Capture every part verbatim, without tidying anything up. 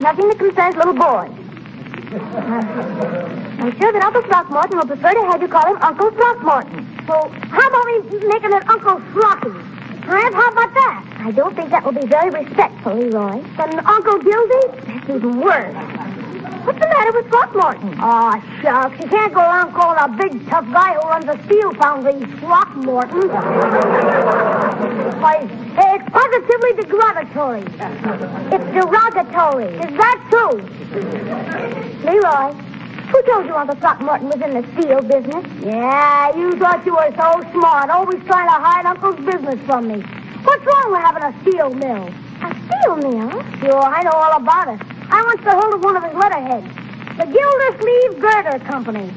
nothing that concerns little boys. I'm sure that Uncle Throckmorton will prefer to have you call him Uncle Throckmorton. So, how about we making it Uncle Throcky? Huh? How about that? I don't think that will be very respectful, Leroy. Then Uncle Gildy? That's even worse. What's the matter with Throckmorton? Aw, oh, shucks. You can't go around calling a big, tough guy who runs a steel foundry Throckmorton. Why, it's positively derogatory. It's derogatory. Is that true? Leroy, who told you Uncle Throckmorton was in the steel business? Yeah, you thought you were so smart, always trying to hide Uncle's business from me. What's wrong with having a steel mill? A steel mill? Sure, I know all about it. I once got hold of one of his letterheads. The Gildersleeve Girder Company.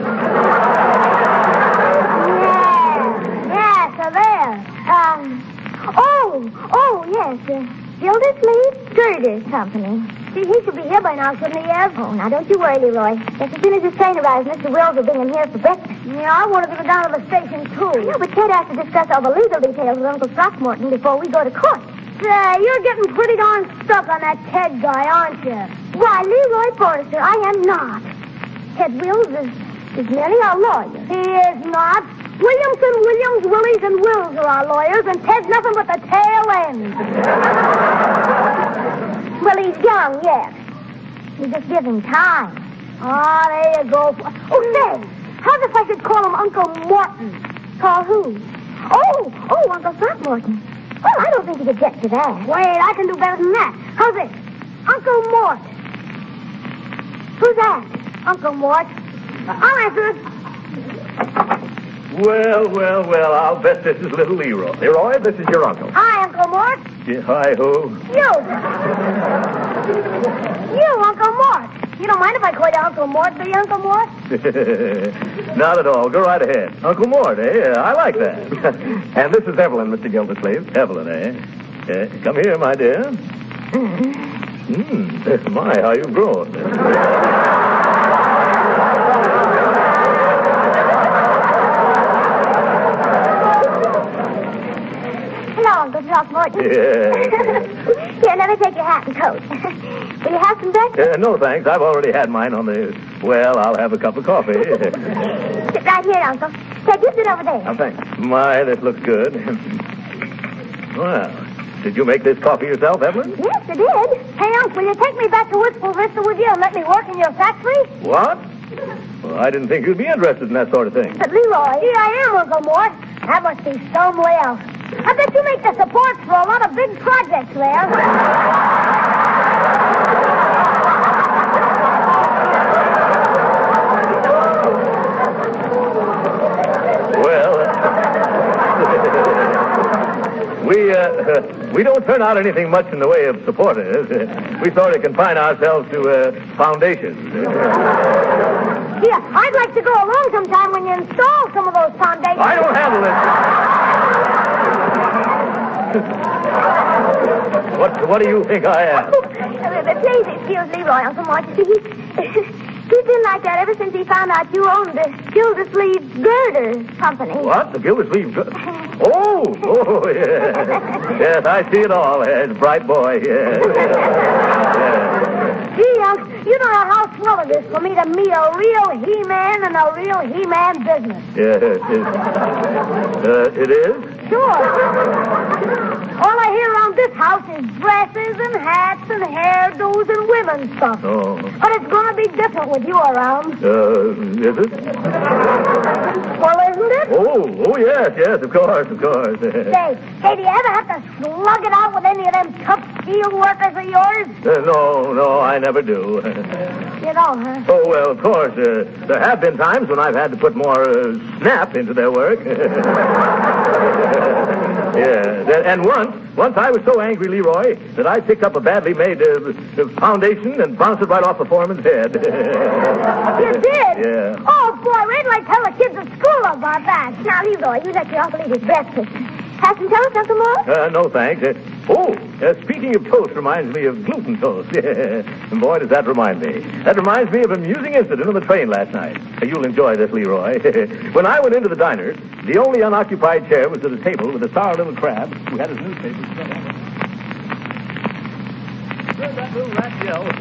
Yeah, yeah, so there. Um, oh, oh, yes, uh, Gildersleeve Girder Company. See, he should be here by now, shouldn't he, Ev? Oh, now don't you worry, Leroy. Just as soon as this train arrives, Mister Wills will bring him here for breakfast. Yeah, I wanted to go down to the station, too. No, but Ted has to discuss all the legal details with Uncle Throckmorton before we go to court. Say, you're getting pretty darn stuck on that Ted guy, aren't you? Why, Leroy Forrester, I am not. Ted Wills is, is merely our lawyer. He is not. Williamson, Williams, Willies, and Wills are our lawyers, and Ted's nothing but the tail end. Well, he's young yet. You just give him time. Ah, there you go. Oh, say, how's if I should call him Uncle Morton? Call who? Oh, oh, Uncle Throckmorton. Well, I don't think he'd object to that. Wait, I can do better than that. How's it? Uncle Mort. Who's that? Uncle Mort. I'll answer it. Well, well, well, I'll bet this is little Leroy. Leroy, this is your uncle. Hi, Uncle Mort. Yeah, hi-ho. You. You, Uncle Mort. You don't mind if I call you Uncle Mort, do you, Uncle Mort? Not at all. Go right ahead. Uncle Mort, eh? I like that. And this is Evelyn, Mister Gildersleeve. Evelyn, eh? eh? Come here, my dear. Hmm. My, how you've grown. Uncle Throckmorton. Yeah. Here, let me take your hat and coat. Will you have some breakfast? Uh, no, thanks. I've already had mine on the... Well, I'll have a cup of coffee. Sit right here, Uncle. Ted, you sit over there. Oh, thanks. My, this looks good. Well, did you make this coffee yourself, Evelyn? Yes, I did. Hey, Uncle, will you take me back to Wistful Vista with you and let me work in your factory? What? Well, I didn't think you'd be interested in that sort of thing. But, Leroy... Here I am, Uncle Mort. That must be some way out. I bet you make the supports for a lot of big projects there. Well, we, uh, we don't turn out anything much in the way of supporters. We sort of confine ourselves to uh, foundations. Yeah, I'd like to go along sometime when you install some of those foundations. I don't handle it. What what do you think I am? Uh, please excuse Leroy, Uncle Mort. He, he's been like that ever since he found out you owned the Gildersleeve Girder Company. What? The Gildersleeve Girder? Oh, oh, yeah. Yes, I see it all. Yes, bright boy, yes. yes. Gee, Uncle, you don't know how swell it is for me to meet a real He-Man and a real He-Man business. Yes, it, uh, it is? Sure. All I hear around this house is dresses and hats and hairdos and women's stuff. Oh. But it's going to be different with you around. Uh, is it? Well, isn't it? Oh, oh, yes, yes, of course, of course. Say, hey, do you ever have to slug it out with any of them tough steel workers of yours? Uh, no, no, I never do. You don't, huh? Oh, well, of course, uh, there have been times when I've had to put more uh, snap into their work. Yeah, and once, once I was so angry, Leroy, that I picked up a badly made uh, foundation and bounced it right off the foreman's head. You did? Yeah. Oh, boy, wait till I tell the kids at school about that. Now, Leroy, you let your uncle eat his breakfast. Have some toast, Uncle Mort? Uh, no, thanks. Uh, oh, uh, speaking of toast reminds me of gluten toast. Yeah. And boy, does that remind me. That reminds me of an amusing incident on the train last night. Uh, you'll enjoy this, Leroy. When I went into the diner, the only unoccupied chair was at a table with a sour little crab who had his newspaper spread out. Heard that little rat yell.